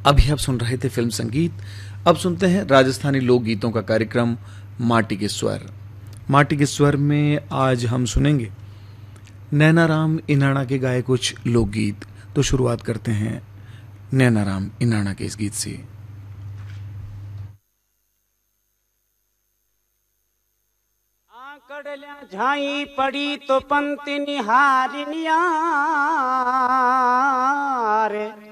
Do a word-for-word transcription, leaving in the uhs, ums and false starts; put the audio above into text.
अभी आप सुन रहे थे फिल्म संगीत। अब सुनते हैं राजस्थानी लोकगीतों का कार्यक्रम माटी के स्वर। माटी के स्वर में आज हम सुनेंगे नैनाराम इनाणा के गाए कुछ लोकगीत। तो शुरुआत करते हैं नैनाराम इनाणा के इस गीत से। आंकड़ल्या झाई पड़ी तो पंक्ति निहारिनिया रे